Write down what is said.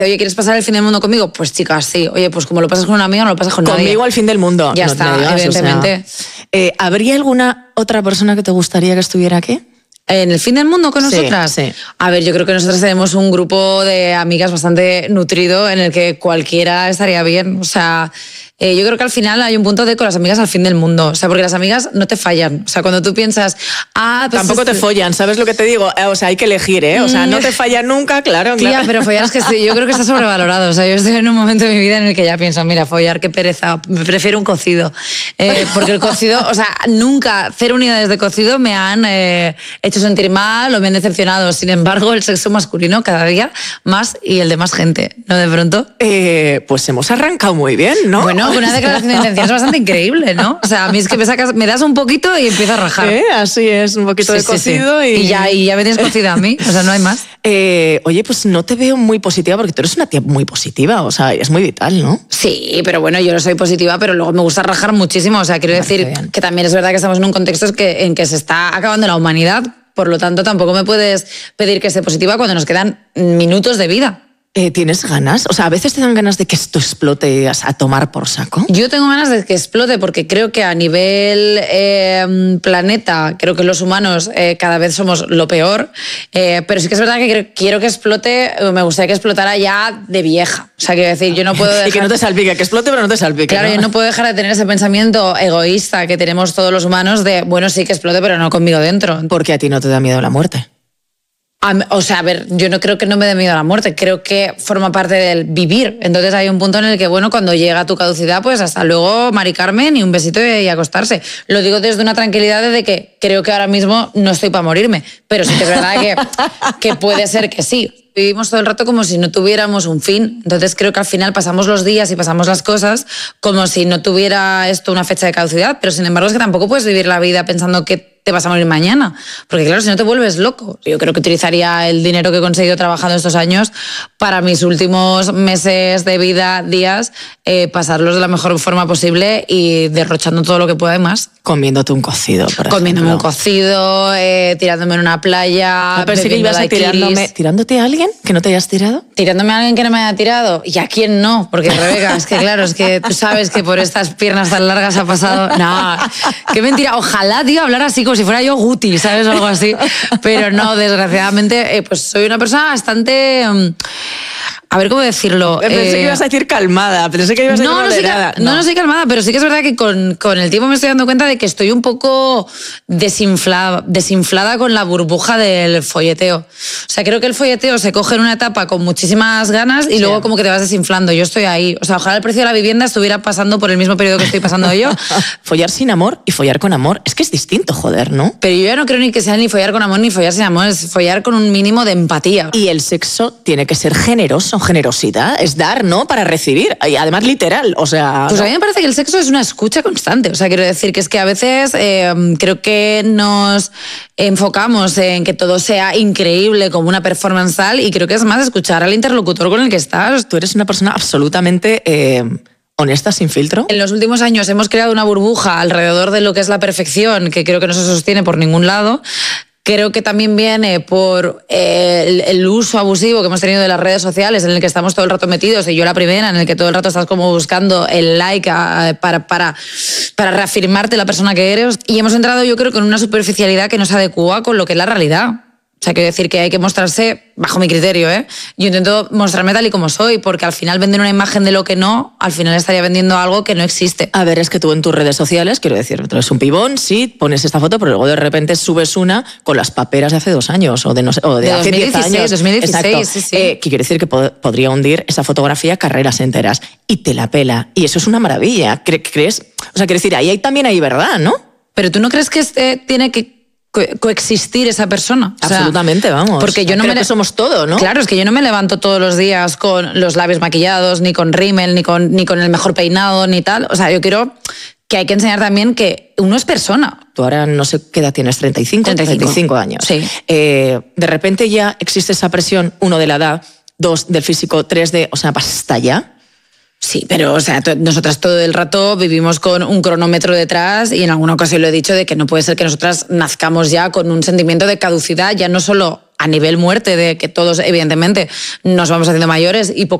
Oye, ¿quieres pasar el fin del mundo conmigo? Pues chicas, sí. Oye, pues como lo pasas con un amigo, no lo pasas con nadie. Conmigo al fin del mundo. Ya está, evidentemente. ¿Habría alguna otra persona que te gustaría que estuviera aquí? ¿En el fin del mundo con nosotras? Sí. A ver, yo creo que nosotras tenemos un grupo de amigas bastante nutrido en el que cualquiera estaría bien. O sea, yo creo que al final hay un punto de con las amigas al fin del mundo. O sea, porque las amigas no te fallan. O sea, cuando tú piensas... pues tampoco te follan, ¿sabes lo que te digo? O sea, hay que elegir, ¿eh? O sea, no te fallan nunca, claro. Tía, pero follar es que yo creo que está sobrevalorado. O sea, yo estoy en un momento de mi vida en el que ya pienso, mira, follar, qué pereza, me prefiero un cocido. Porque el cocido, o sea, nunca 0 unidades de cocido me han hecho sentir mal o me han decepcionado. Sin embargo, el sexo masculino cada día más y el de más gente, ¿no? De pronto. Pues hemos arrancado muy bien, ¿no? Bueno, una declaración de intenciones bastante increíble, ¿no? O sea, a mí es que me das un poquito y empiezo a rajar. Así es, un poquito de cocido. Sí. Y ya me tienes cocida a mí, o sea, no hay más. Oye, pues no te veo muy positiva porque tú eres una tía muy positiva, o sea, es muy vital, ¿no? Sí, pero bueno, yo no soy positiva, pero luego me gusta rajar muchísimo. O sea, quiero decir que también es verdad que estamos en un contexto en que se está acabando la humanidad, por lo tanto tampoco me puedes pedir que esté positiva cuando nos quedan minutos de vida. ¿Tienes ganas? O sea, a veces te dan ganas de que esto explote a tomar por saco. Yo tengo ganas de que explote porque creo que a nivel planeta, creo que los humanos cada vez somos lo peor, pero sí que es verdad que quiero que explote, me gustaría que explotara ya de vieja. O sea, quiero decir, yo no puedo dejar... Y que no te salpique, que explote pero no te salpique. Claro, ¿no? Yo no puedo dejar de tener ese pensamiento egoísta que tenemos todos los humanos de, bueno, sí que explote, pero no conmigo dentro. Porque a ti no te da miedo la muerte. O sea, a ver, yo no creo que no me dé miedo a la muerte, creo que forma parte del vivir. Entonces hay un punto en el que, bueno, cuando llega tu caducidad, pues hasta luego, Mari Carmen, y un besito y acostarse. Lo digo desde una tranquilidad de que creo que ahora mismo no estoy para morirme, pero sí que es verdad que puede ser que sí. Vivimos todo el rato como si no tuviéramos un fin. Entonces creo que al final pasamos los días y pasamos las cosas como si no tuviera esto una fecha de caducidad, pero sin embargo es que tampoco puedes vivir la vida pensando que te vas a morir mañana, porque claro, si no te vuelves loco. Yo creo que utilizaría el dinero que he conseguido trabajando estos años para mis últimos meses de vida, días, pasarlos de la mejor forma posible y derrochando todo lo que pueda y más. Comiéndote un cocido, por ejemplo. Comiéndome un cocido, tirándome en una playa, pero sí que ibas tirándote a alguien que no te hayas tirado. Tirándome a alguien que no me haya tirado. ¿Y a quién no? Porque Rebeca, es que claro, es que tú sabes que por estas piernas tan largas ha pasado... No, qué mentira. Ojalá, tío, hablar así como si fuera yo Guti, ¿sabes? Algo así. Pero no, desgraciadamente, pues soy una persona bastante... A ver cómo decirlo. Pensé que ibas a decir calmada, pensé que ibas a decir moderada. No soy calmada, pero sí que es verdad que con el tiempo me estoy dando cuenta de que estoy un poco desinflada con la burbuja del folleteo. O sea, creo que el folleteo se coge en una etapa con muchísimas ganas y luego como que te vas desinflando. Yo estoy ahí. O sea, ojalá el precio de la vivienda estuviera pasando por el mismo periodo que estoy pasando yo. Follar sin amor y follar con amor. Es que es distinto, joder, ¿no? Pero yo ya no creo ni que sea ni follar con amor ni follar sin amor. Es follar con un mínimo de empatía. Y el sexo tiene que ser generoso. Generosidad es dar, ¿no? Para recibir. Y además literal, o sea... Pues a mí me parece que el sexo es una escucha constante. O sea, quiero decir que es que a veces creo que nos enfocamos en que todo sea increíble como una performance tal y creo que es más escuchar al interlocutor con el que estás. Tú eres una persona absolutamente... honesta, sin filtro. En los últimos años hemos creado una burbuja alrededor de lo que es la perfección que creo que no se sostiene por ningún lado. Creo que también viene por el uso abusivo que hemos tenido de las redes sociales, en el que estamos todo el rato metidos, y yo la primera, en el que todo el rato estás como buscando el like para reafirmarte la persona que eres. Y hemos entrado, yo creo, con una superficialidad que no se adecua con lo que es la realidad. O sea, quiero decir que hay que mostrarse, bajo mi criterio, yo intento mostrarme tal y como soy, porque al final vender una imagen de lo que no, al final estaría vendiendo algo que no existe. A ver, es que tú en tus redes sociales, quiero decir, tú eres un pibón, sí, pones esta foto, pero luego de repente subes una con las paperas de hace 2 años, o de, no sé, o de hace 10 años. 2016, exacto. Sí. Que quiere decir que podría hundir esa fotografía carreras enteras. Y te la pela. Y eso es una maravilla. ¿Crees? O sea, quiero decir, ahí también hay verdad, ¿no? Pero tú no crees que tiene que coexistir esa persona. O sea, absolutamente, vamos. Porque yo no creo que somos todo, ¿no? Claro, es que yo no me levanto todos los días con los labios maquillados, ni con rímel, ni con el mejor peinado, ni tal. O sea, yo creo que hay que enseñar también que uno es persona. Tú ahora no sé qué edad tienes, 35 años. Sí. De repente ya existe esa presión, 1 de la edad, 2 del físico, 3 de... O sea, basta ya. Sí, pero o sea, nosotras todo el rato vivimos con un cronómetro detrás y en alguna ocasión lo he dicho de que no puede ser que nosotras nazcamos ya con un sentimiento de caducidad, ya no solo a nivel muerte, de que todos evidentemente nos vamos haciendo mayores y poco